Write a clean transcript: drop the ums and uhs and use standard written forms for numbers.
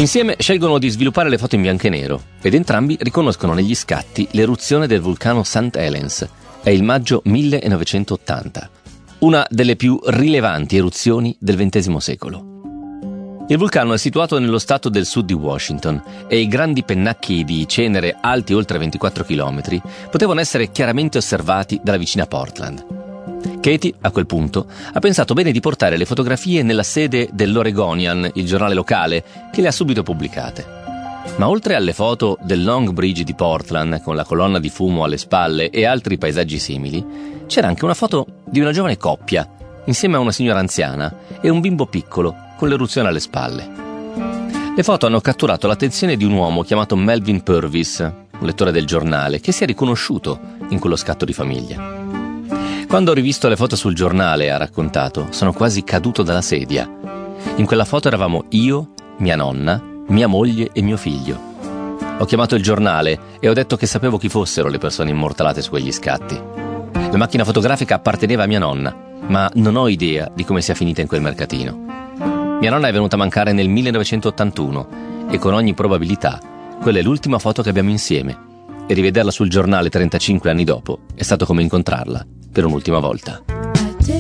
Insieme scelgono di sviluppare le foto in bianco e nero ed entrambi riconoscono negli scatti l'eruzione del vulcano St. Helens. È il maggio 1980, una delle più rilevanti eruzioni del XX secolo. Il vulcano è situato nello stato del sud di Washington e i grandi pennacchi di cenere alti oltre 24 km potevano essere chiaramente osservati dalla vicina Portland. Katie, a quel punto, ha pensato bene di portare le fotografie nella sede dell'Oregonian, il giornale locale, che le ha subito pubblicate. Ma oltre alle foto del Long Bridge di Portland, con la colonna di fumo alle spalle e altri paesaggi simili, c'era anche una foto di una giovane coppia, insieme a una signora anziana e un bimbo piccolo, con l'eruzione alle spalle. Le foto hanno catturato l'attenzione di un uomo chiamato Melvin Purvis, un lettore del giornale, che si è riconosciuto in quello scatto di famiglia. Quando ho rivisto le foto sul giornale, ha raccontato, sono quasi caduto dalla sedia. In quella foto eravamo io, mia nonna, mia moglie e mio figlio. Ho chiamato il giornale e ho detto che sapevo chi fossero le persone immortalate su quegli scatti. La macchina fotografica apparteneva a mia nonna, ma non ho idea di come sia finita in quel mercatino. Mia nonna è venuta a mancare nel 1981 e con ogni probabilità quella è l'ultima foto che abbiamo insieme e rivederla sul giornale 35 anni dopo è stato come incontrarla per un'ultima volta.